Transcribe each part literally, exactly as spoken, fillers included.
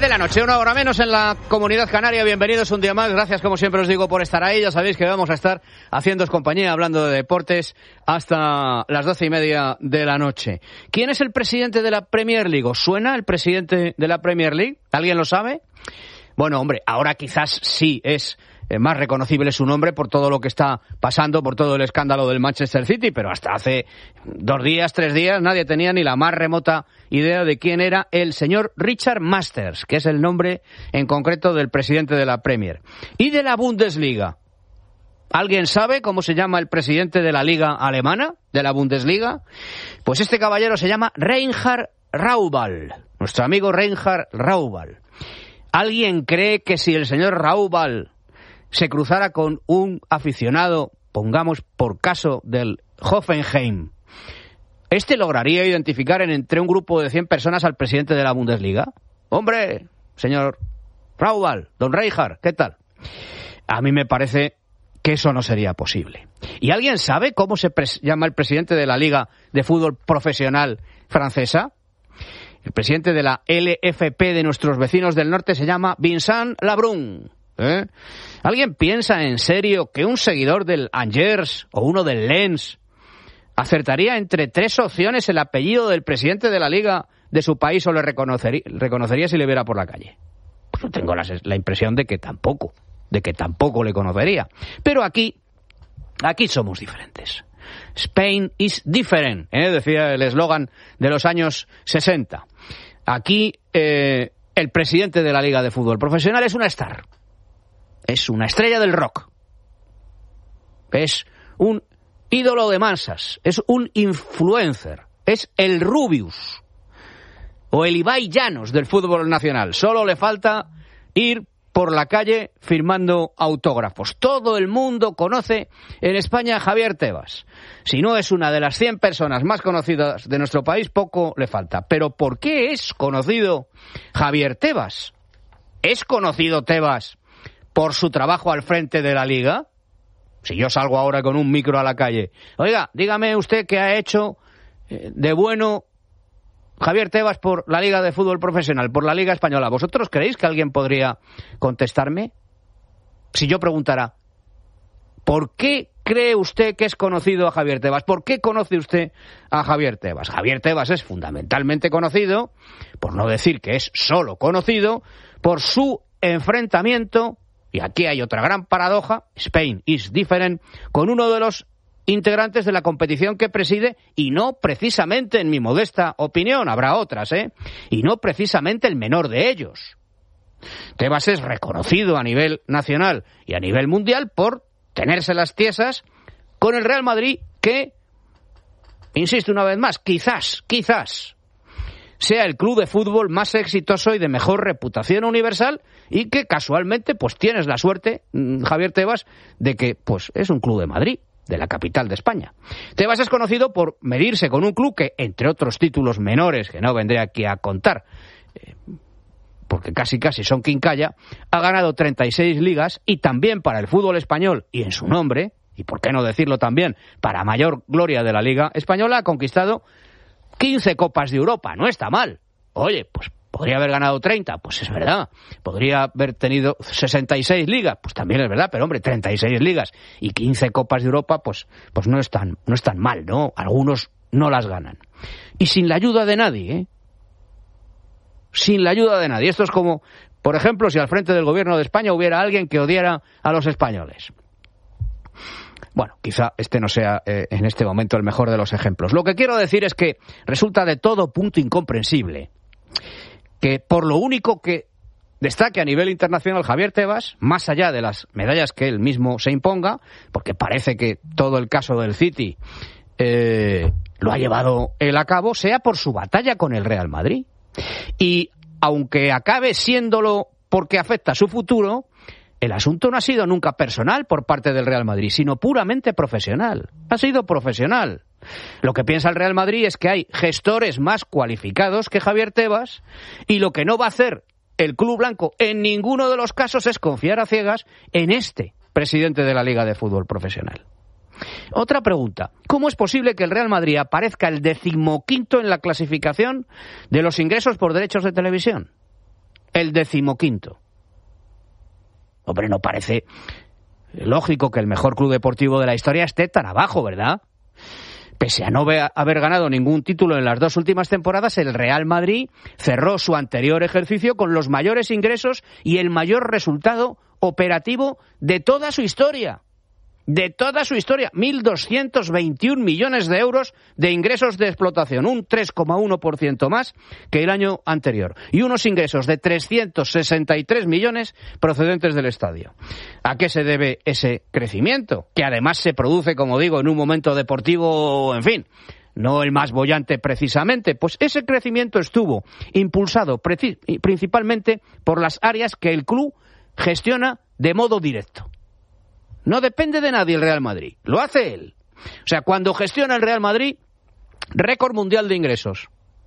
de la noche, una hora menos en la Comunidad Canaria. Bienvenidos un día más. Gracias, como siempre os digo, por estar ahí. Ya sabéis que vamos a estar haciéndoos compañía, hablando de deportes, hasta las doce y media de la noche. ¿Quién es el presidente de la Premier League? ¿Os suena el presidente de la Premier League? ¿Alguien lo sabe? Bueno, hombre, ahora quizás sí es más reconocible su nombre por todo lo que está pasando, por todo el escándalo del Manchester City, pero hasta hace dos días, tres días, nadie tenía ni la más remota idea de quién era el señor Richard Masters, que es el nombre en concreto del presidente de la Premier. Y de la Bundesliga. ¿Alguien sabe cómo se llama el presidente de la liga alemana, de la Bundesliga? Pues este caballero se llama Reinhard Raubal, nuestro amigo Reinhard Raubal. ¿Alguien cree que si el señor Raubal se cruzara con un aficionado, pongamos por caso del Hoffenheim, este lograría identificar en, entre un grupo de cien personas al presidente de la Bundesliga? Hombre, señor Raubal, don Reinhard, ¿qué tal? A mí me parece que eso no sería posible. ¿Y alguien sabe cómo se pres- llama el presidente de la Liga de Fútbol Profesional francesa? El presidente de la L F P de nuestros vecinos del norte se llama Vincent Labrun. ¿Eh? ¿Alguien piensa en serio que un seguidor del Angers o uno del Lens acertaría entre tres opciones el apellido del presidente de la liga de su país o le reconocería, reconocería si le viera por la calle? Pues yo tengo la, la impresión de que tampoco, de que tampoco le conocería. Pero aquí, aquí somos diferentes. Spain is different, ¿eh? Decía el eslogan de los años sesenta. Aquí eh, el presidente de la Liga de Fútbol Profesional es una star. Es una estrella del rock. Es un ídolo de masas. Es un influencer. Es el Rubius. O el Ibai Llanos del fútbol nacional. Solo le falta ir por la calle firmando autógrafos. Todo el mundo conoce en España a Javier Tebas. Si no es una de las cien personas más conocidas de nuestro país, poco le falta. Pero ¿por qué es conocido Javier Tebas? ¿Es conocido Tebas por su trabajo al frente de la liga? Si yo salgo ahora con un micro a la calle, oiga, dígame usted qué ha hecho de bueno Javier Tebas por la Liga de Fútbol Profesional, por la Liga Española. ¿Vosotros creéis que alguien podría contestarme? Si yo preguntara, ¿por qué cree usted que es conocido a Javier Tebas? ¿Por qué conoce usted a Javier Tebas? Javier Tebas es fundamentalmente conocido, por no decir que es solo conocido, por su enfrentamiento, y aquí hay otra gran paradoja, Spain is different, con uno de los integrantes de la competición que preside, y no precisamente, en mi modesta opinión, habrá otras, ¿eh? Y no precisamente el menor de ellos. Tebas es reconocido a nivel nacional y a nivel mundial por tenerse las tiesas con el Real Madrid, que, insisto una vez más, quizás, quizás sea el club de fútbol más exitoso y de mejor reputación universal, y que casualmente pues tienes la suerte, Javier Tebas, de que pues es un club de Madrid, de la capital de España. Tebas es conocido por medirse con un club que, entre otros títulos menores que no vendré aquí a contar, eh, porque casi casi son quincalla, ha ganado treinta y seis ligas, y también para el fútbol español y en su nombre, y por qué no decirlo también para mayor gloria de la Liga Española, ha conquistado quince Copas de Europa. No está mal. Oye, pues podría haber ganado treinta, pues es verdad. Podría haber tenido sesenta y seis ligas, pues también es verdad, pero hombre, treinta y seis ligas y quince Copas de Europa, pues, pues no es tan, no es tan mal, ¿no? Algunos no las ganan. Y sin la ayuda de nadie, ¿eh? Sin la ayuda de nadie. Esto es como, por ejemplo, si al frente del gobierno de España hubiera alguien que odiara a los españoles. Bueno, quizá este no sea eh, en este momento el mejor de los ejemplos. Lo que quiero decir es que resulta de todo punto incomprensible que por lo único que destaque a nivel internacional Javier Tebas, más allá de las medallas que él mismo se imponga, porque parece que todo el caso del City eh, lo ha llevado él a cabo, sea por su batalla con el Real Madrid. Y aunque acabe siéndolo porque afecta a su futuro, el asunto no ha sido nunca personal por parte del Real Madrid, sino puramente profesional. Ha sido profesional. Lo que piensa el Real Madrid es que hay gestores más cualificados que Javier Tebas, y lo que no va a hacer el club blanco en ninguno de los casos es confiar a ciegas en este presidente de la Liga de Fútbol Profesional. Otra pregunta. ¿Cómo es posible que el Real Madrid aparezca el decimoquinto en la clasificación de los ingresos por derechos de televisión? el decimoquinto. Hombre, no parece lógico que el mejor club deportivo de la historia esté tan abajo, ¿verdad? Pese a no haber ganado ningún título en las dos últimas temporadas, el Real Madrid cerró su anterior ejercicio con los mayores ingresos y el mayor resultado operativo de toda su historia. De toda su historia, mil doscientos veintiún millones de euros de ingresos de explotación, un tres coma uno por ciento más que el año anterior, y unos ingresos de trescientos sesenta y tres millones procedentes del estadio. ¿A qué se debe ese crecimiento? Que además se produce, como digo, en un momento deportivo, en fin, no el más boyante precisamente. Pues ese crecimiento estuvo impulsado preci- principalmente por las áreas que el club gestiona de modo directo. No depende de nadie el Real Madrid, lo hace él. O sea, cuando gestiona el Real Madrid, récord mundial de ingresos.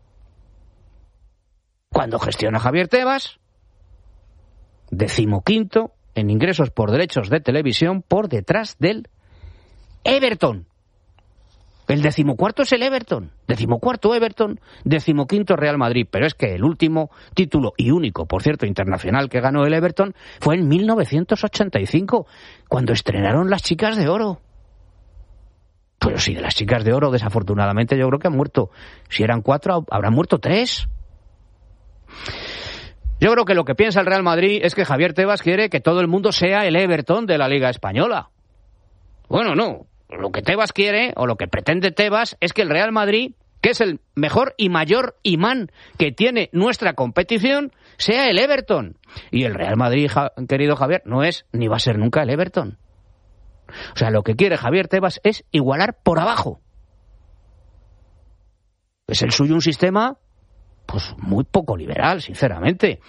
Cuando gestiona Javier Tebas, decimoquinto en ingresos por derechos de televisión, por detrás del Everton. El decimocuarto es el Everton, decimocuarto Everton, decimoquinto Real Madrid. Pero es que el último título y único, por cierto, internacional que ganó el Everton fue en mil novecientos ochenta y cinco, cuando estrenaron las Chicas de Oro. Pero si de las Chicas de Oro, desafortunadamente, yo creo que han muerto. Si eran cuatro, habrán muerto tres. Yo creo que lo que piensa el Real Madrid es que Javier Tebas quiere que todo el mundo sea el Everton de la Liga Española. Bueno, no. Lo que Tebas quiere, o lo que pretende Tebas, es que el Real Madrid, que es el mejor y mayor imán que tiene nuestra competición, sea el Everton. Y el Real Madrid, ja, querido Javier, no es ni va a ser nunca el Everton. O sea, lo que quiere Javier Tebas es igualar por abajo. Es el suyo un sistema, pues, muy poco liberal, sinceramente.